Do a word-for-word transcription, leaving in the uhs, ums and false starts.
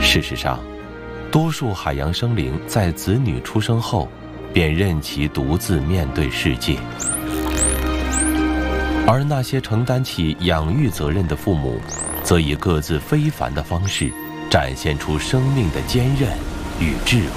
事实上，多数海洋生灵在子女出生后，便任其独自面对世界。而那些承担起养育责任的父母，则以各自非凡的方式，展现出生命的坚韧与智慧。